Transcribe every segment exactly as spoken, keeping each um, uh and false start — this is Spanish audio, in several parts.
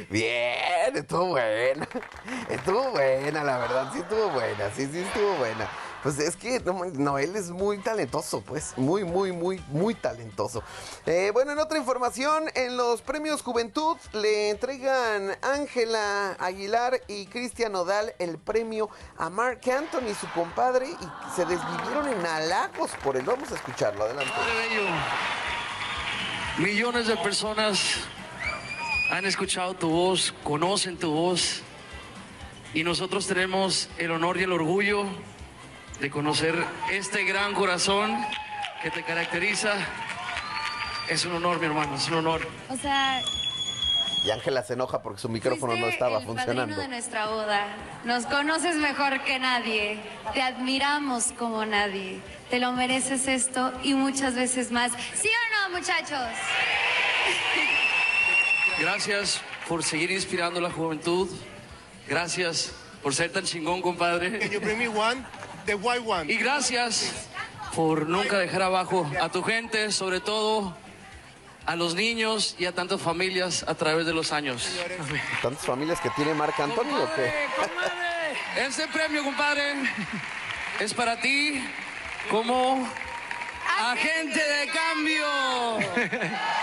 Bien, estuvo buena. Estuvo buena, la verdad, sí estuvo buena, sí, sí estuvo buena. Pues es que Noel es muy talentoso, pues, muy, muy, muy, muy talentoso. Eh, bueno, en otra información, en los premios Juventud le entregan Ángela Aguilar y Cristian Nodal el premio a Marc Anthony, su compadre, y se desvivieron en halagos por él. Vamos a escucharlo, adelante. Millones de personas han escuchado tu voz, conocen tu voz, y nosotros tenemos el honor y el orgullo de conocer este gran corazón que te caracteriza. Es un honor, mi hermano, es un honor. O sea... Y Ángela se enoja porque su micrófono no estaba el funcionando. padrino de nuestra boda. Nos conoces mejor que nadie. Te admiramos como nadie. Te lo mereces esto y muchas veces más. ¿Sí o no, muchachos? Gracias por seguir inspirando a la juventud. Gracias por ser tan chingón, compadre. Can you bring me one? The white one. Y gracias por nunca dejar abajo a tu gente, sobre todo a los niños y a tantas familias a través de los años. ¿Tantas familias que tiene Marc Anthony o qué? Compadre, este premio, compadre, es para ti como agente de cambio.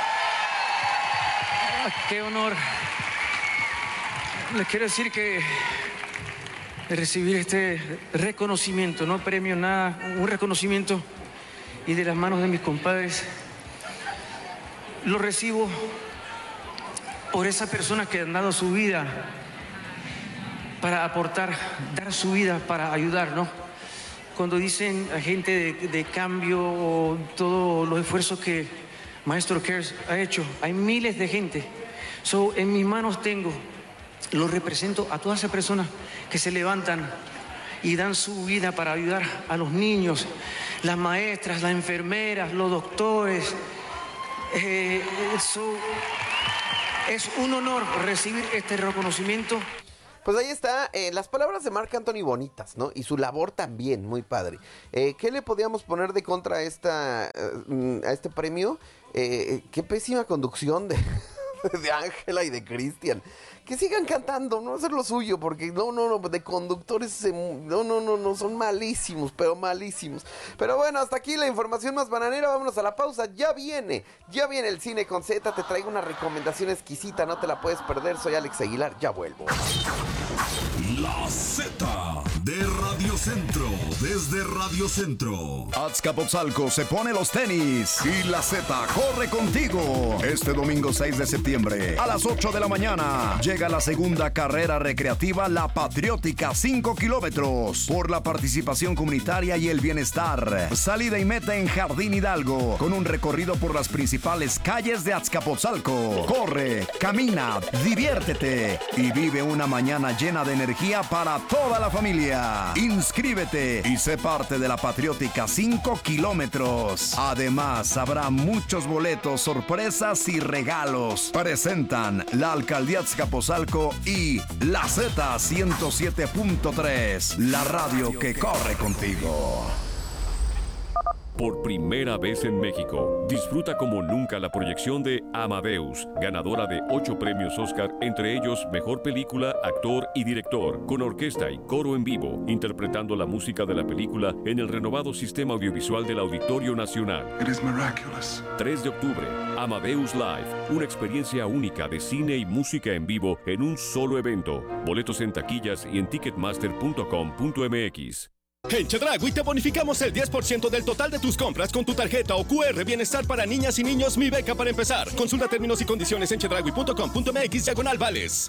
Qué honor. Les quiero decir que recibir este reconocimiento, no premio, nada, un reconocimiento, y de las manos de mis compadres, lo recibo por esas personas que han dado su vida para aportar, dar su vida para ayudar, ¿no? Cuando dicen agente de, de cambio o todos los esfuerzos que Maestro Kers ha hecho, hay miles de gente. So, en mis manos tengo, lo represento a todas esas personas que se levantan y dan su vida para ayudar a los niños, las maestras, las enfermeras, los doctores. Eh, so, es un honor recibir este reconocimiento. Pues ahí está, eh, las palabras de Marc Anthony bonitas, ¿no? Y su labor también, muy padre. Eh, ¿Qué le podíamos poner de contra a, esta, uh, a este premio? Eh, qué pésima conducción de... de Ángela y de Cristian. Que sigan cantando, no hacer lo suyo, porque no, no, no, de conductores se, no, no, no, no, son malísimos, pero malísimos. Pero bueno, hasta aquí la información más bananera, vámonos a la pausa, ya viene, ya viene el Cine con Z, te traigo una recomendación exquisita, no te la puedes perder, soy Alex Aguilar, ya vuelvo. La Z de Radio Centro, desde Radio Centro. Azcapotzalco se pone los tenis y la Z corre contigo. Este domingo seis de septiembre a las ocho de la mañana llega la segunda carrera recreativa La Patriótica, cinco kilómetros, por la participación comunitaria y el bienestar. Salida y meta en Jardín Hidalgo, con un recorrido por las principales calles de Azcapotzalco. Corre, camina, diviértete y vive una mañana llena de energía para toda la familia. Inscríbete y sé parte de La Patriótica, cinco kilómetros. Además, habrá muchos boletos, sorpresas y regalos. Presentan la Alcaldía Azcapotzalco y la Z ciento siete punto tres, la radio que corre contigo. Por primera vez en México, disfruta como nunca la proyección de Amadeus, ganadora de ocho premios Oscar, entre ellos Mejor Película, Actor y Director, con orquesta y coro en vivo, interpretando la música de la película en el renovado sistema audiovisual del Auditorio Nacional. It is miraculous. tres de octubre, Amadeus Live, una experiencia única de cine y música en vivo en un solo evento. Boletos en taquillas y en ticketmaster punto com punto m x. En Chedraui te bonificamos el diez por ciento del total de tus compras con tu tarjeta o Q R Bienestar para niñas y niños Mi Beca para empezar. Consulta términos y condiciones en chedraui punto com punto m x diagonal vales.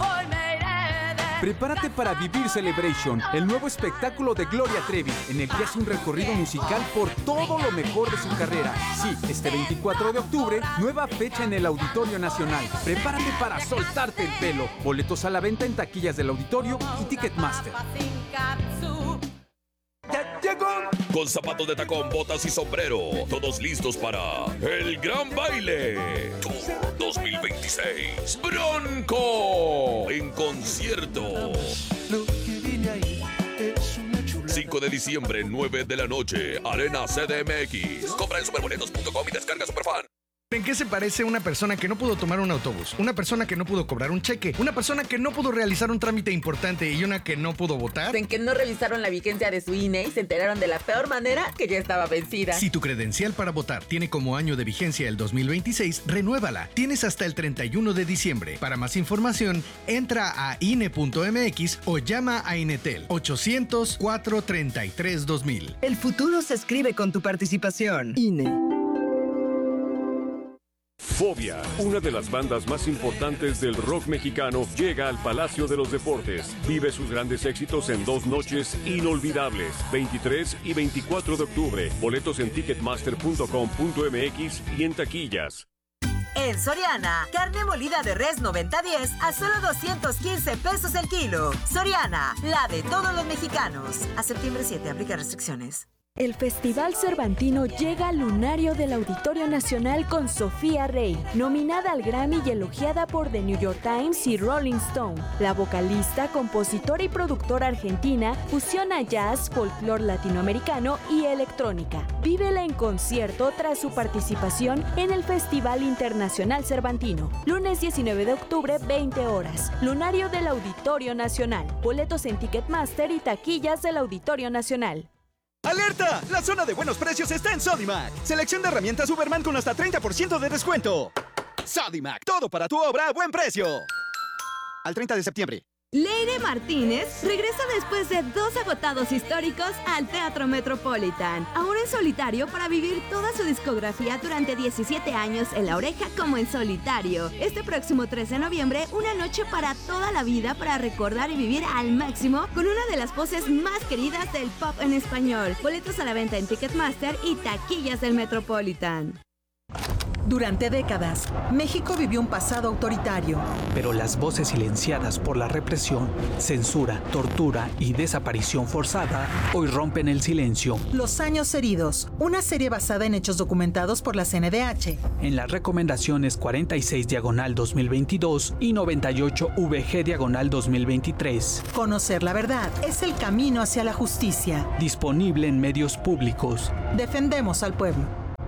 Prepárate para vivir Celebration, el nuevo espectáculo de Gloria Trevi, en el que hace un recorrido musical por todo lo mejor de su carrera. Sí, este veinticuatro de octubre, nueva fecha en el Auditorio Nacional. Prepárate para soltarte el pelo. Boletos a la venta en taquillas del Auditorio y Ticketmaster. ¡Ya llegó! Con zapatos de tacón, botas y sombrero, todos listos para el gran baile Tour dos mil veintiséis. Bronco en concierto. cinco de diciembre, nueve de la noche, Arena C D M X. Compra en superboletos punto com y descarga Superfan. ¿En qué se parece una persona que no pudo tomar un autobús, una persona que no pudo cobrar un cheque, una persona que no pudo realizar un trámite importante y una que no pudo votar? En que no revisaron la vigencia de su I N E y se enteraron de la peor manera que ya estaba vencida. Si tu credencial para votar tiene como año de vigencia el dos mil veintiséis, renuévala. Tienes hasta el treinta y uno de diciembre. Para más información, entra a I N E punto M X o llama a Inetel ochocientos, cuatrocientos treinta y tres, dos mil. El futuro se escribe con tu participación. I N E. Fobia, una de las bandas más importantes del rock mexicano, llega al Palacio de los Deportes. Vive sus grandes éxitos en dos noches inolvidables, veintitrés y veinticuatro de octubre. Boletos en ticketmaster punto com punto m x y en taquillas. En Soriana, carne molida de res noventa diez a solo doscientos quince pesos el kilo. Soriana, la de todos los mexicanos. A septiembre siete, aplica restricciones. El Festival Cervantino llega al lunario del Auditorio Nacional con Sofía Rey, nominada al Grammy y elogiada por The New York Times y Rolling Stone. La vocalista, compositora y productora argentina fusiona jazz, folclore latinoamericano y electrónica. Vívela en concierto tras su participación en el Festival Internacional Cervantino. Lunes diecinueve de octubre, veinte horas. Lunario del Auditorio Nacional. Boletos en Ticketmaster y taquillas del Auditorio Nacional. ¡Alerta! La zona de buenos precios está en Sodimac. Selección de herramientas Superman con hasta treinta por ciento de descuento. Sodimac, todo para tu obra a buen precio. Al treinta de septiembre. Leire Martínez regresa después de dos agotados históricos al Teatro Metropolitan, ahora en solitario para vivir toda su discografía durante diecisiete años en La Oreja como en solitario. Este próximo trece de noviembre, una noche para toda la vida para recordar y vivir al máximo con una de las voces más queridas del pop en español. Boletos a la venta en Ticketmaster y taquillas del Metropolitan. Durante décadas, México vivió un pasado autoritario. Pero las voces silenciadas por la represión, censura, tortura y desaparición forzada hoy rompen el silencio. Los años heridos, una serie basada en hechos documentados por la C N D H. En las recomendaciones cuarenta y seis diagonal dos mil veintidós y noventa y ocho V G diagonal dos mil veintitrés. Conocer la verdad es el camino hacia la justicia. Disponible en medios públicos. Defendemos al pueblo.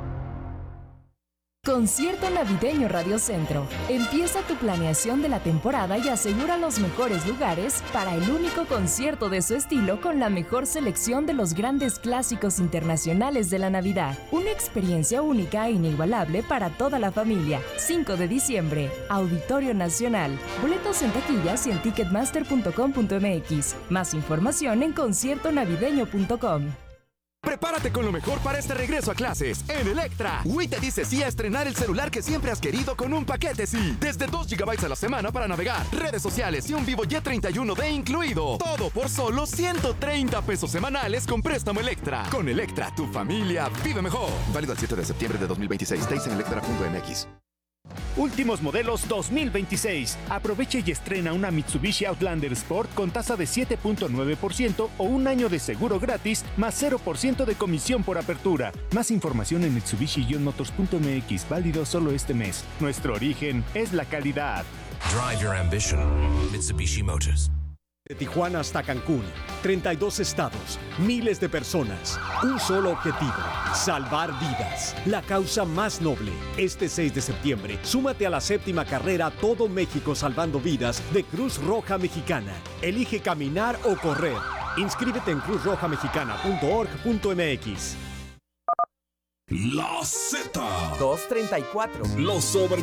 Concierto Navideño Radio Centro. Empieza tu planeación de la temporada y asegura los mejores lugares para el único concierto de su estilo con la mejor selección de los grandes clásicos internacionales de la Navidad. Una experiencia única e inigualable para toda la familia. cinco de diciembre, Auditorio Nacional. Boletos en taquillas y en ticketmaster punto com punto m x. Más información en concierto navideño punto com. Prepárate con lo mejor para este regreso a clases en Electra. Wii te dice sí a estrenar el celular que siempre has querido con un paquete sí. Desde dos gigabytes a la semana para navegar, redes sociales y un Vivo Y treinta y uno D incluido. Todo por solo ciento treinta pesos semanales con préstamo Electra. Con Electra, tu familia vive mejor. Válido el siete de septiembre de dos mil veintiséis. Detalles en electra punto m x. Últimos modelos dos mil veintiséis. Aproveche y estrena una Mitsubishi Outlander Sport con tasa de siete punto nueve por ciento o un año de seguro gratis más cero por ciento de comisión por apertura. Más información en mitsubishi motors punto m x. Válido solo este mes. Nuestro origen es la calidad. Drive your ambition. Mitsubishi Motors. De Tijuana hasta Cancún, treinta y dos estados, miles de personas, un solo objetivo, salvar vidas. La causa más noble. Este seis de septiembre, súmate a la séptima carrera Todo México Salvando Vidas de Cruz Roja Mexicana. Elige caminar o correr. Inscríbete en cruz roja mexicana punto org punto m x. La Z. dos treinta y cuatro. Los sobre